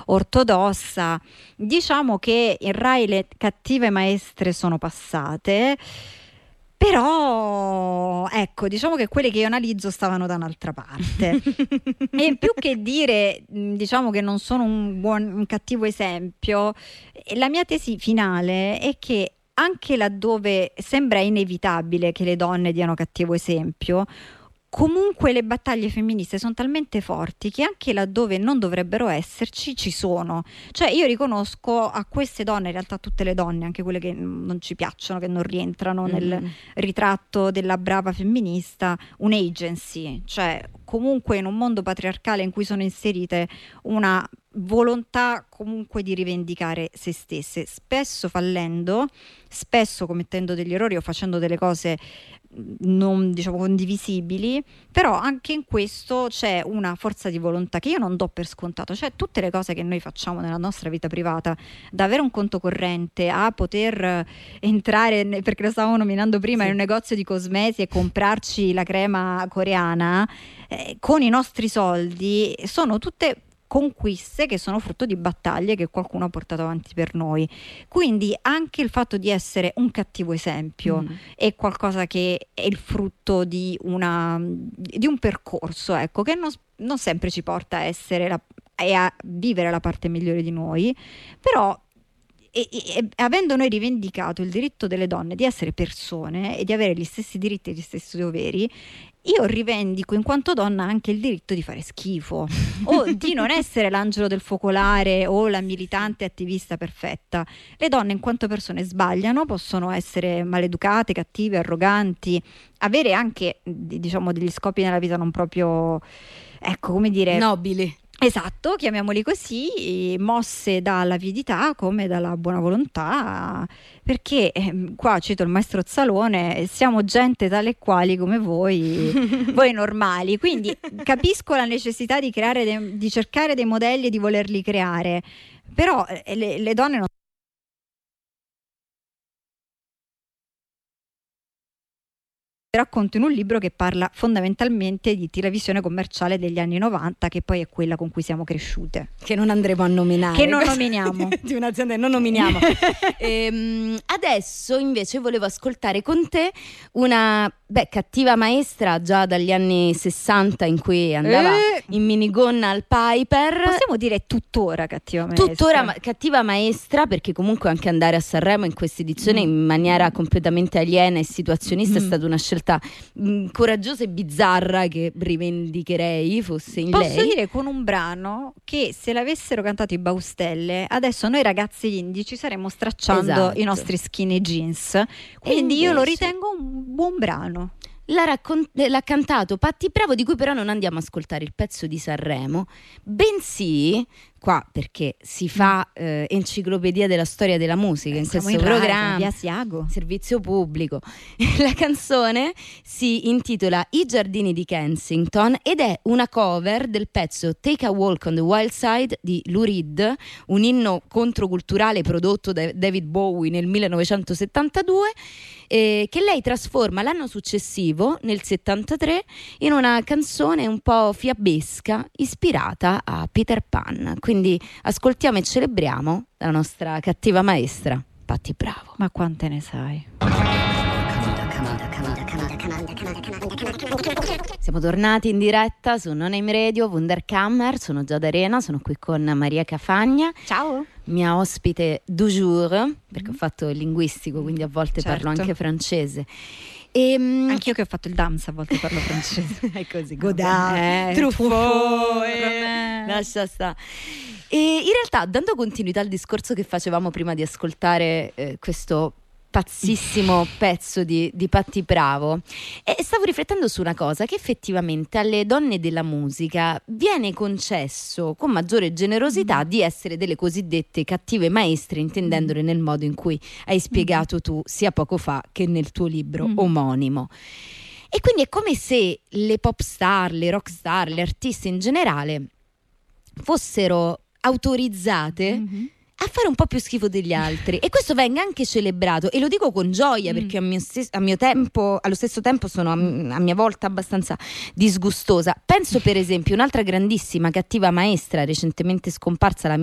ortodossa. Diciamo che in Rai le cattive maestre sono passate, però ecco, diciamo che quelle che io analizzo stavano da un'altra parte. E più che dire, diciamo che non sono un cattivo esempio, la mia tesi finale è che anche laddove sembra inevitabile che le donne diano cattivo esempio, comunque le battaglie femministe sono talmente forti che anche laddove non dovrebbero esserci, ci sono. Cioè io riconosco a queste donne, in realtà tutte le donne, anche quelle che non ci piacciono, che non rientrano nel ritratto della brava femminista, un agency, cioè comunque in un mondo patriarcale in cui sono inserite una volontà comunque di rivendicare se stesse, spesso fallendo, spesso commettendo degli errori o facendo delle cose non, diciamo, condivisibili, però anche in questo c'è una forza di volontà che io non do per scontato. Cioè tutte le cose che noi facciamo nella nostra vita privata, da avere un conto corrente a poter entrare, perché lo stavamo nominando prima, in un negozio di cosmesi e comprarci la crema coreana con i nostri soldi, sono tutte conquiste che sono frutto di battaglie che qualcuno ha portato avanti per noi. Quindi anche il fatto di essere un cattivo esempio è qualcosa che è il frutto di un percorso, ecco, che non sempre ci porta a essere e a vivere la parte migliore di noi, però e avendo noi rivendicato il diritto delle donne di essere persone e di avere gli stessi diritti e gli stessi doveri, io rivendico in quanto donna anche il diritto di fare schifo o di non essere l'angelo del focolare o la militante attivista perfetta. Le donne in quanto persone sbagliano, possono essere maleducate, cattive, arroganti, avere anche, diciamo, degli scopi nella vita non proprio, ecco, come dire, nobili. Esatto, chiamiamoli così, mosse dall'avidità come dalla buona volontà, perché qua cito il maestro Zalone, siamo gente tale e quali come voi, voi normali, quindi capisco la necessità di creare di cercare dei modelli e di volerli creare, però le donne non racconto in un libro che parla fondamentalmente di televisione commerciale degli anni 90, che poi è quella con cui siamo cresciute. Che non andremo a nominare. Che non nominiamo. Di un'azienda che non nominiamo. Adesso invece volevo ascoltare con te una cattiva maestra già dagli anni 60 in cui andava in minigonna al Piper. Possiamo dire tuttora cattiva maestra. Tuttora cattiva maestra, perché comunque anche andare a Sanremo in questa edizione in maniera completamente aliena e situazionista è stata una scelta coraggiosa e bizzarra che rivendicherei fosse in lei. Posso dire con un brano che se l'avessero cantato i Baustelle, adesso noi ragazzi indie ci saremmo stracciando i nostri skinny jeans, quindi io lo ritengo un buon brano. L'ha cantato Patti Bravo, di cui però non andiamo a ascoltare il pezzo di Sanremo, bensì qua, perché si fa enciclopedia della storia della musica in questo programma, via Asiago, servizio pubblico. La canzone si intitola I giardini di Kensington ed è una cover del pezzo Take a Walk on the Wild Side di Lou Reed, un inno controculturale prodotto da David Bowie nel 1972, che lei trasforma l'anno successivo, nel 73, in una canzone un po' fiabesca ispirata a Peter Pan. Quindi ascoltiamo e celebriamo la nostra cattiva maestra, Patti Bravo. Ma quante ne sai? Siamo tornati in diretta su Non Aim Radio, Wunderkammer, sono Giada Arena, sono qui con Maria Cafagna. Ciao! Mia ospite du jour, perché ho fatto il linguistico, quindi a volte parlo anche francese. Anch'io che ho fatto il dams a volte parlo francese. È così, Godard, Truffaut, lascia sta. E in realtà, dando continuità al discorso che facevamo prima di ascoltare questo pazzissimo pezzo di Patti Bravo, e stavo riflettendo su una cosa, che effettivamente alle donne della musica viene concesso con maggiore generosità di essere delle cosiddette cattive maestre, intendendole nel modo in cui hai spiegato tu sia poco fa che nel tuo libro omonimo. E quindi è come se le pop star, le rock star, le artiste in generale fossero autorizzate a fare un po' più schifo degli altri, e questo venga anche celebrato, e lo dico con gioia perché allo stesso tempo sono a mia volta abbastanza disgustosa. Penso per esempio un'altra grandissima cattiva maestra recentemente scomparsa, la